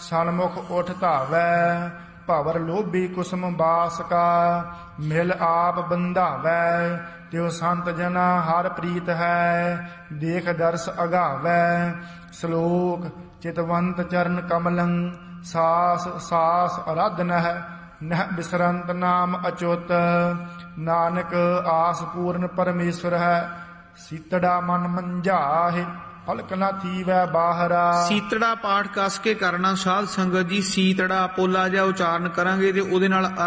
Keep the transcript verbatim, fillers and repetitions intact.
ਸਨਮੁਖ ਉਠ ਧਾਵੈ। ਭਵਰ ਲੋਭੀ ਕੁਸਮ ਬਾਸ ਕਾ ਮਿਲ ਆਪ ਬੰਧਾਵੈ। ਤਿਉ ਸੰਤ ਜਨਾ ਹਰ ਪ੍ਰੀਤ ਹੈ ਦੇਖ ਦਰਸ ਅਗਾਵੈ। ਸ਼ਲੋਕ ਚਿਤਵੰਤ ਚਰਨ ਕਮਲੰ ਸਾਸ ਸਾਸ ਅਰਾਧ ਨਹਿ ਨਹਿ ਬਿਸਰੰਤ ਨਾਮ ਅਚੁੱਤ। ਨਾਨਕ ਆਸ ਪੂਰਨ ਪਰਮੇਸ਼ਵਰ ਹੈ ਸੀਤੜਾ ਮਨ ਮੰਝਾਹਿ ਪਲਕ ਨਾ ਥੀਵੈ ਬਾਹਰਾ। ਸੀਤੜਾ ਪਾਠ ਕਸ ਕੇ ਕਰਨਾ ਸਾਧ ਸੰਗਤ ਜੀ। ਸੀਤੜਾ ਪੋਲਾ ਜਿਹਾ ਉਚਾਰਨ ਕਰਾਂਗੇ ਤੇ ਉਹਦੇ ਨਾਲ